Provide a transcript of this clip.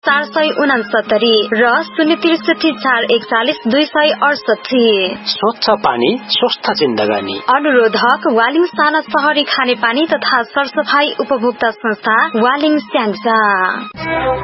469 र 063 441 268। स्वच्छ पानी स्वस्थ जिन्दगानी। अनुरोधक वालिङ साना शहरी खाने पानी तथा सरसफाई उपभोक्ता संस्था वालिङ स्याङ्जा।